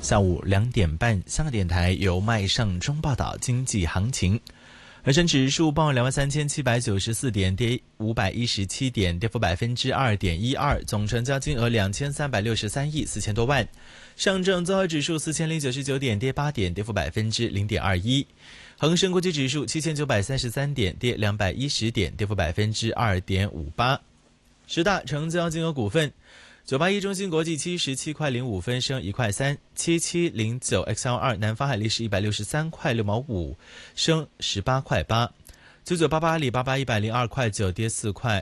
下午2点半，香港电台由麦尚中报道经济行情。恒生指数报23,794点，跌517点，跌幅2.12%，总成交金额2363亿4000多万。上证综合指数4099点，跌8点，跌幅0.21%。恒生国际指数7933点，跌210点，跌幅2.58%。十大成交金额股份：981中芯国际77块05分升1块3，7709 XL2 南方海力士163块6毛5升18块8，9988阿里巴巴102块9跌4块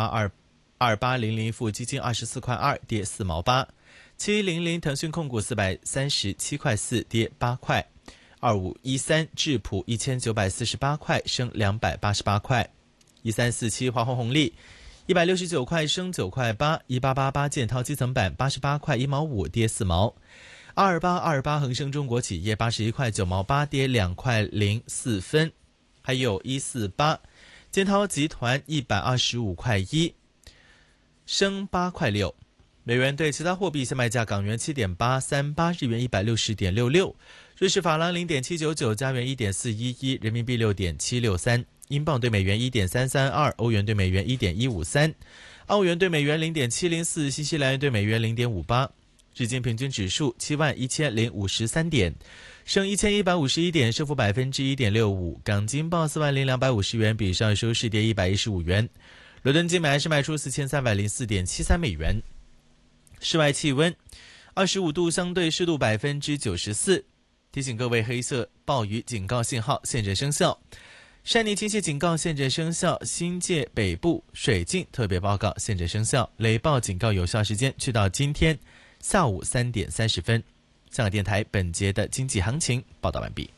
，2800富基金24块2跌4毛8，700腾讯控股437块4跌8块，2513智普1948块升288块，1347华虹红利169块升9块8，1888建滔基层板88块1毛5跌4毛，2828恒生中国企业81块9毛8跌2块04分，还有148建滔集团125块1升8块6。美元对其他货币现卖价：港元7.838，日元160.66，瑞士法郎0.799，加元1.411，人民币6.763。英镑对美元1.332，欧元对美元1.153，澳元对美元0.704，新西兰元对美元0.58。日经平均指数71053点，升1151点，升幅1.65%。港金报40250元，比上收市跌115元。伦敦金买是卖出4304.73美元。室外气温25度，相对湿度94%。提醒各位，黑色暴雨警告信号现正生效。山泥倾泻警告现正生效，新界北部水浸特别报告现正生效，雷暴警告有效时间去到今天下午3点30分。香港电台本节的经济行情报道完毕。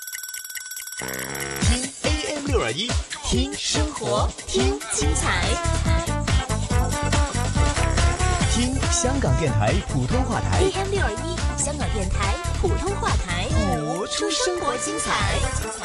听 AM621，听生活，听精彩，听香港电台普通话台 AM621，香港电台普通话台， 播出生活精彩。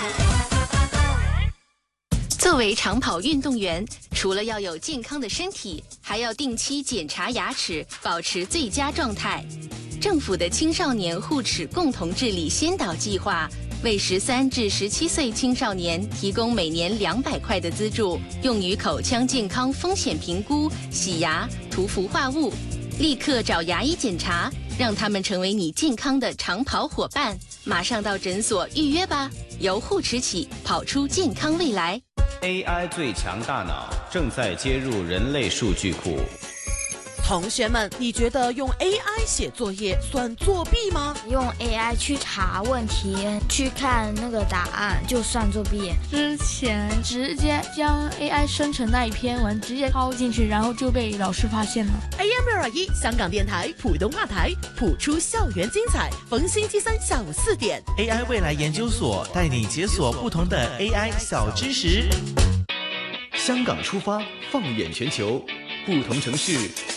作为长跑运动员，除了要有健康的身体，还要定期检查牙齿，保持最佳状态。政府的青少年护齿共同治理先导计划，为13至17岁青少年提供每年200块的资助，用于口腔健康风险评估、洗牙、涂氟化物。立刻找牙医检查，让他们成为你健康的长跑伙伴。马上到诊所预约吧，由护齿起，跑出健康未来。 AI 最强大脑正在接入人类数据库。 同学们，你觉得用 AI 写作业算作弊吗？ 用 AI 去查问题，去看那个答案，就算作弊。 之前直接将 AI 生成那一篇文直接抄进去，然后就被老师发现了。 AM621，香港电台普通话台，谱出校园精彩。逢星期三下午4点 ，AI 未来研究所带你解锁不同的 AI 小知识。 香港出发，放眼全球，不同城市